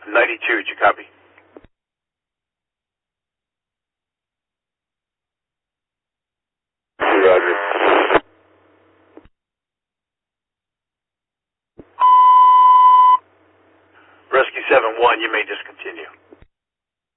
92, did you copy? Roger. Rescue 7-1, you may discontinue.